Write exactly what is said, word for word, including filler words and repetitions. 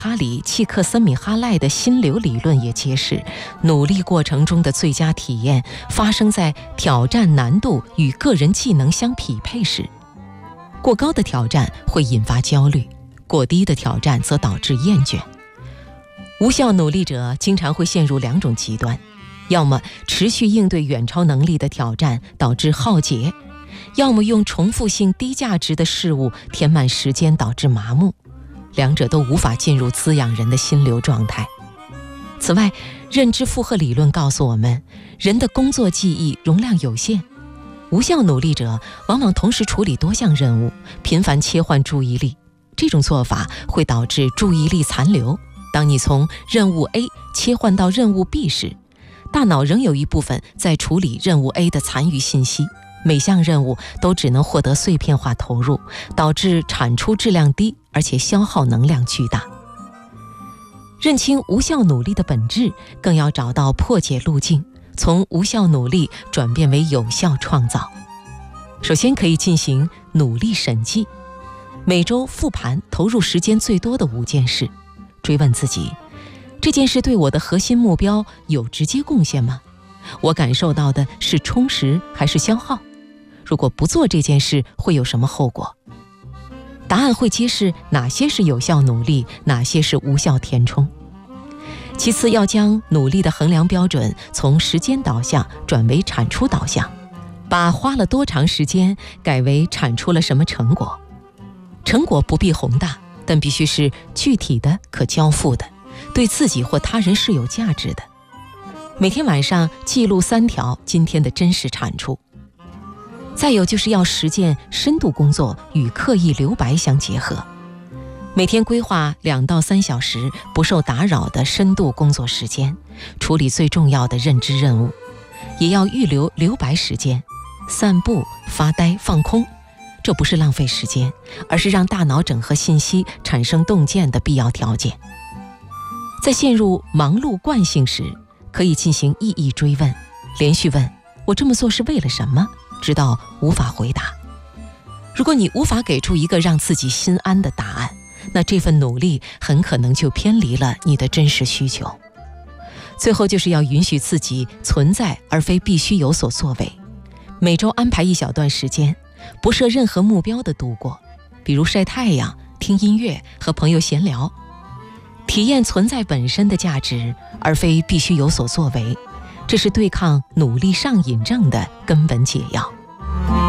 哈里契克森米哈赖的心流理论也揭示，努力过程中的最佳体验发生在挑战难度与个人技能相匹配时。过高的挑战会引发焦虑，过低的挑战则导致厌倦。无效努力者经常会陷入两种极端，要么持续应对远超能力的挑战导致耗竭，要么用重复性低价值的事物填满时间导致麻木，两者都无法进入滋养人的心流状态。此外，认知负荷理论告诉我们，人的工作记忆容量有限，无效努力者往往同时处理多项任务，频繁切换注意力，这种做法会导致注意力残留。当你从任务 A 切换到任务 B 时，大脑仍有一部分在处理任务 A 的残余信息，每项任务都只能获得碎片化投入，导致产出质量低，而且消耗能量巨大。认清无效努力的本质，更要找到破解路径，从无效努力转变为有效创造。首先可以进行努力审计，每周复盘投入时间最多的五件事，追问自己，这件事对我的核心目标有直接贡献吗？我感受到的是充实还是消耗？如果不做这件事，会有什么后果？答案会揭示哪些是有效努力，哪些是无效填充。其次，要将努力的衡量标准从时间导向转为产出导向，把花了多长时间改为产出了什么成果。成果不必宏大，但必须是具体的、可交付的，对自己或他人是有价值的。每天晚上记录三条今天的真实产出。再有就是要实践深度工作与刻意留白相结合，每天规划两到三小时不受打扰的深度工作时间，处理最重要的认知任务，也要预留留白时间，散步、发呆、放空。这不是浪费时间，而是让大脑整合信息、产生洞见的必要条件。在陷入忙碌惯性时，可以进行意义追问，连续问：我这么做是为了什么？直到无法回答。如果你无法给出一个让自己心安的答案，那这份努力很可能就偏离了你的真实需求。最后就是要允许自己存在，而非必须有所作为。每周安排一小段时间，不设任何目标的度过，比如晒太阳、听音乐、和朋友闲聊，体验存在本身的价值，而非必须有所作为。这是对抗努力上瘾症的根本解药。